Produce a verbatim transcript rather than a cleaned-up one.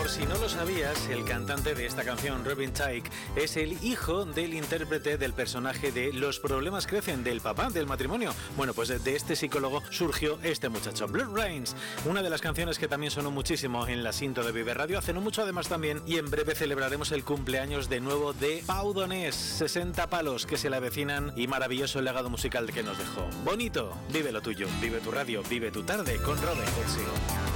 Por si no lo sabías, el cantante de esta canción, Robin Thicke, es el hijo del intérprete del personaje de Los problemas crecen, del papá del matrimonio. Bueno, pues de, de este psicólogo surgió este muchacho. Blood Rains, una de las canciones que también sonó muchísimo en la cinta de Vive Radio, hace no mucho además también, y en breve celebraremos el cumpleaños de nuevo de Pau Donés, sesenta palos que se le avecinan y maravilloso el legado musical que nos dejó. Bonito, vive lo tuyo, vive tu radio, vive tu tarde con Robin Corsi.